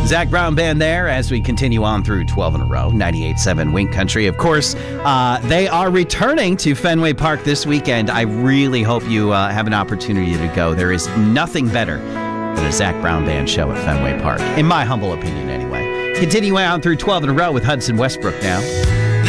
Zac Brown Band there as we continue on through 12 in a row. 98.7 Wink Country. Of course, they are returning to Fenway Park this weekend. I really hope you have an opportunity to go. There is nothing better than a Zac Brown Band show at Fenway Park, in my humble opinion anyway. Continuing on through 12 in a row with Hudson Westbrook now.